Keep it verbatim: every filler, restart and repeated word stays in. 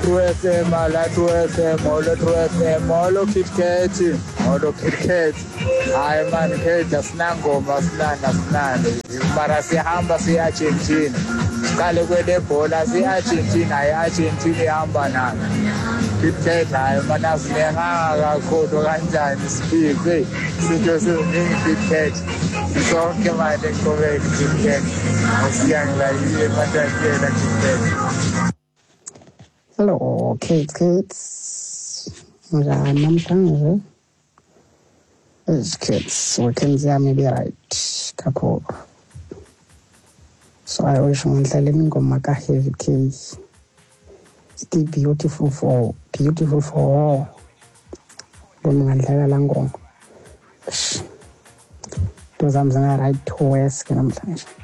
True F M, la True F M, molo True F M, molo Kit Kat, molo Kit Kat. Hayi man, Kate asinangoma asinanda asinanda. Mara sihamba siyachintshina. Siqale kwele bhola siyachintshina, ayachintshina ihamba nayo. Kit Kat hayi man asinenganga kakhulu kanjani sibize. Izinto eziningi Kit Kat. Sonke manje enqobeni Kit Kat. Asiyangilayile manje kuyena Kit Kat. Hello, kids, kids. Njani namhlanje? These kids, weekends yami be right kakhulu. So I wish ngihlale ingoma ka Heavy K. Still beautiful for beautiful for all. Ngoma ngidlala la ngoma. Those I'm saying right to west namhlanje.